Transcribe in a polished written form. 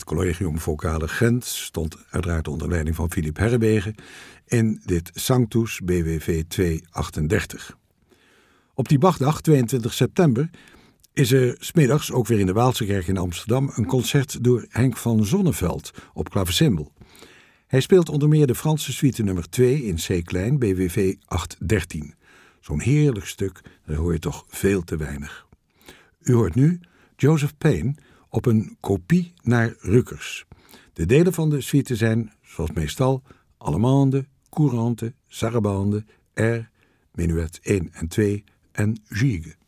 Collegium Vocale Gent stond uiteraard onder leiding van Philippe Herrewegen in dit Sanctus BWV 238. Op die Bachdag, 22 september, is er 's middags ook weer in de Waalse Kerk in Amsterdam een concert door Henk van Zonneveld op klavecimbal. Hij speelt onder meer de Franse suite nummer 2 in C-klein BWV 813. Zo'n heerlijk stuk, daar hoor je toch veel te weinig. U hoort nu Joseph Payne op een kopie naar Rückers. De delen van de suite zijn, zoals meestal, allemande, courante, sarabande, air, menuet 1 en 2 en gigue.